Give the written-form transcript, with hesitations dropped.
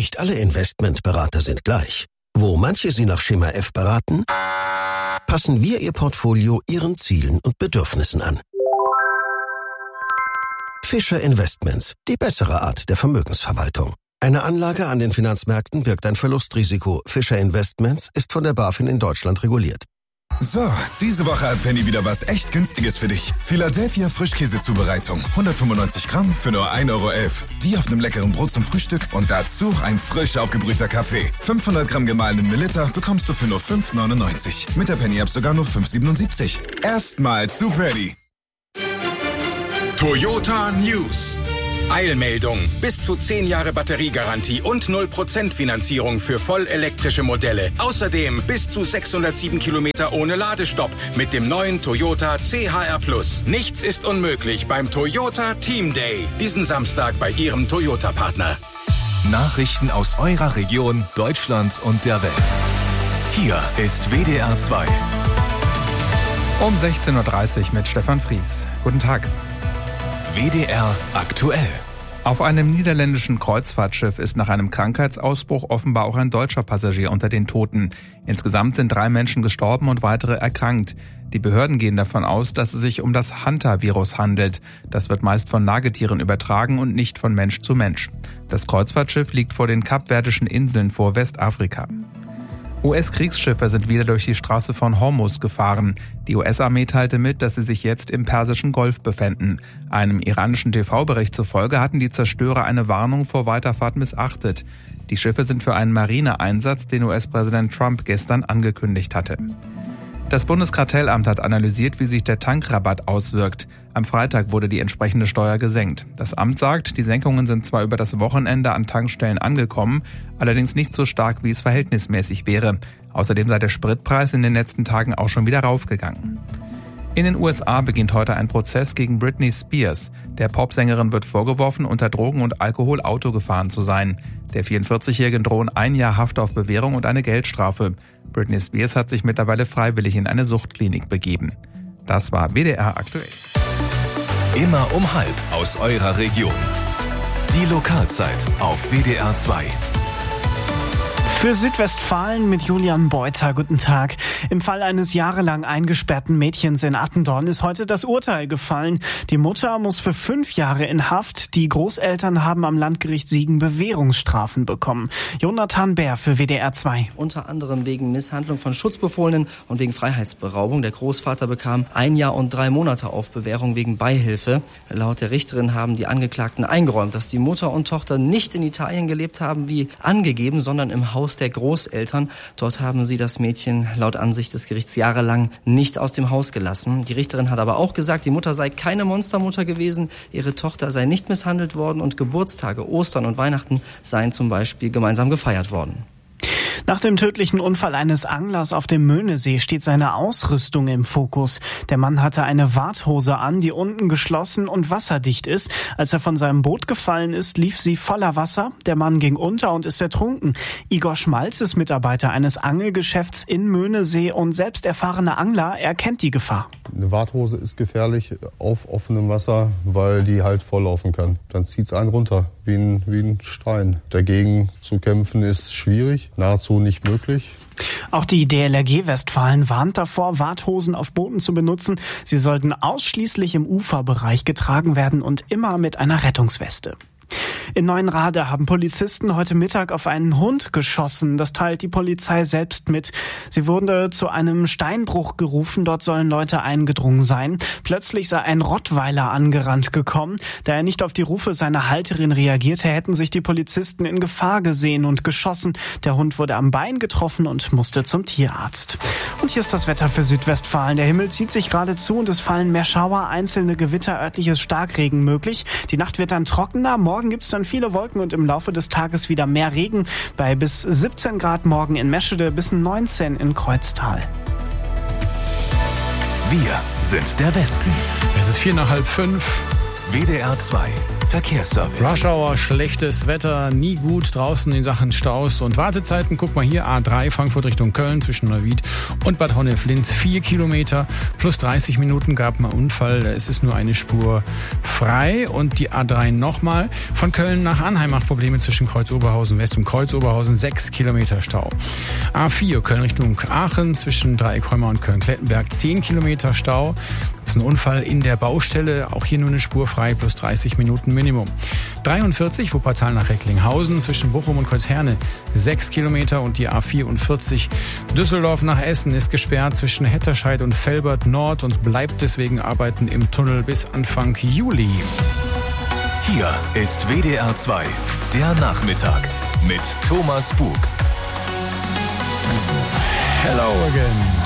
Nicht alle Investmentberater sind gleich. Wo manche Sie nach Schema F beraten, passen wir Ihr Portfolio Ihren Zielen und Bedürfnissen an. Fischer Investments, die bessere Art der Vermögensverwaltung. Eine Anlage an den Finanzmärkten birgt ein Verlustrisiko. Fischer Investments ist von der BaFin in Deutschland reguliert. So, diese Woche hat Penny wieder was echt Günstiges für dich. Philadelphia Frischkäsezubereitung. 195 Gramm für nur 1,11 €. Die auf einem leckeren Brot zum Frühstück und dazu ein frisch aufgebrühter Kaffee. 500 Gramm gemahlenen Milliliter bekommst du für nur 5,99 €. Mit der Penny-App sogar nur 5,77 €. Erstmal zu Penny. Toyota News. Eilmeldung. Bis zu 10 Jahre Batteriegarantie und 0% Finanzierung für vollelektrische Modelle. Außerdem bis zu 607 Kilometer ohne Ladestopp mit dem neuen Toyota CHR+. Nichts ist unmöglich beim Toyota Team Day. Diesen Samstag bei Ihrem Toyota-Partner. Nachrichten aus eurer Region, Deutschland und der Welt. Hier ist WDR 2. Um 16:30 Uhr mit Stefan Fries. Guten Tag. WDR aktuell. Auf einem niederländischen Kreuzfahrtschiff ist nach einem Krankheitsausbruch offenbar auch ein deutscher Passagier unter den Toten. Insgesamt sind 3 Menschen gestorben und weitere erkrankt. Die Behörden gehen davon aus, dass es sich um das Hanta-Virus handelt. Das wird meist von Nagetieren übertragen und nicht von Mensch zu Mensch. Das Kreuzfahrtschiff liegt vor den Kapverdischen Inseln vor Westafrika. US-Kriegsschiffe sind wieder durch die Straße von Hormuz gefahren. Die US-Armee teilte mit, dass sie sich jetzt im Persischen Golf befänden. Einem iranischen TV-Bericht zufolge hatten die Zerstörer eine Warnung vor Weiterfahrt missachtet. Die Schiffe sind für einen Marineeinsatz, den US-Präsident Trump gestern angekündigt hatte. Das Bundeskartellamt hat analysiert, wie sich der Tankrabatt auswirkt. Am Freitag wurde die entsprechende Steuer gesenkt. Das Amt sagt, die Senkungen sind zwar über das Wochenende an Tankstellen angekommen, allerdings nicht so stark, wie es verhältnismäßig wäre. Außerdem sei der Spritpreis in den letzten Tagen auch schon wieder raufgegangen. In den USA beginnt heute ein Prozess gegen Britney Spears. Der Popsängerin wird vorgeworfen, unter Drogen und Alkohol Auto gefahren zu sein. Der 44-Jährigen drohen 1 Jahr Haft auf Bewährung und eine Geldstrafe. Britney Spears hat sich mittlerweile freiwillig in eine Suchtklinik begeben. Das war WDR aktuell. Immer um 12:30 aus eurer Region. Die Lokalzeit auf WDR 2. Für Südwestfalen mit Julian Beuter. Guten Tag. Im Fall eines jahrelang eingesperrten Mädchens in Attendorn ist heute das Urteil gefallen. Die Mutter muss für 5 Jahre in Haft. Die Großeltern haben am Landgericht Siegen Bewährungsstrafen bekommen. Jonathan Bär für WDR 2. Unter anderem wegen Misshandlung von Schutzbefohlenen und wegen Freiheitsberaubung. Der Großvater bekam 1 Jahr und 3 Monate auf Bewährung wegen Beihilfe. Laut der Richterin haben die Angeklagten eingeräumt, dass die Mutter und Tochter nicht in Italien gelebt haben, wie angegeben, sondern im Haus der Großeltern. Dort haben sie das Mädchen laut Ansicht des Gerichts jahrelang nicht aus dem Haus gelassen. Die Richterin hat aber auch gesagt, die Mutter sei keine Monstermutter gewesen, ihre Tochter sei nicht misshandelt worden und Geburtstage, Ostern und Weihnachten seien zum Beispiel gemeinsam gefeiert worden. Nach dem tödlichen Unfall eines Anglers auf dem Möhnesee steht seine Ausrüstung im Fokus. Der Mann hatte eine Warthose an, die unten geschlossen und wasserdicht ist. Als er von seinem Boot gefallen ist, lief sie voller Wasser. Der Mann ging unter und ist ertrunken. Igor Schmalz ist Mitarbeiter eines Angelgeschäfts in Möhnesee und selbst erfahrener Angler, er kennt die Gefahr. Eine Warthose ist gefährlich auf offenem Wasser, weil die halt volllaufen kann. Dann zieht es einen runter, wie ein Stein. Dagegen zu kämpfen ist schwierig, nahezu nicht möglich. Auch die DLRG Westfalen warnt davor, Warthosen auf Booten zu benutzen. Sie sollten ausschließlich im Uferbereich getragen werden und immer mit einer Rettungsweste. In Neuenrade haben Polizisten heute Mittag auf einen Hund geschossen. Das teilt die Polizei selbst mit. Sie wurde zu einem Steinbruch gerufen. Dort sollen Leute eingedrungen sein. Plötzlich sei ein Rottweiler angerannt gekommen. Da er nicht auf die Rufe seiner Halterin reagierte, hätten sich die Polizisten in Gefahr gesehen und geschossen. Der Hund wurde am Bein getroffen und musste zum Tierarzt. Und hier ist das Wetter für Südwestfalen. Der Himmel zieht sich gerade zu und es fallen mehr Schauer, einzelne Gewitter, örtliches Starkregen möglich. Die Nacht wird dann trockener. Morgen gibt es dann viele Wolken und im Laufe des Tages wieder mehr Regen. Bei bis 17 Grad morgen in Meschede, bis 19 in Kreuztal. Wir sind der Westen. Es ist 4:45. WDR 2 Verkehrsservice. Rush Hour, schlechtes Wetter, nie gut draußen in Sachen Staus und Wartezeiten. Guck mal hier, A3 Frankfurt Richtung Köln zwischen Neuwied und Bad Honnef-Linz. 4 Kilometer plus 30 Minuten gab mal Unfall. Es ist nur eine Spur frei. Und die A3 nochmal. Von Köln nach Arnheim macht Probleme zwischen Kreuz Oberhausen West und Kreuz Oberhausen. 6 Kilometer Stau. A4 Köln Richtung Aachen zwischen Dreieck-Römer und Köln-Klettenberg. 10 Kilometer Stau. Das ist ein Unfall in der Baustelle. Auch hier nur eine Spur frei plus 30 Minuten Minimum. 43 Wuppertal nach Recklinghausen zwischen Bochum und Kreuzherne. 6 Kilometer und die A44 Düsseldorf nach Essen ist gesperrt zwischen Hetterscheid und Velbert Nord und bleibt deswegen arbeiten im Tunnel bis Anfang Juli. Hier ist WDR 2, der Nachmittag mit Thomas Bug. Hello again.